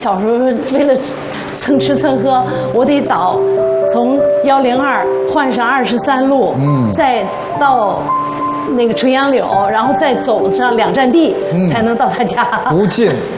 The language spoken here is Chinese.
小时候为了蹭吃蹭喝，我得从102换上23路，再到那个垂杨柳，然后再走上2站地，才能到他家。 不近，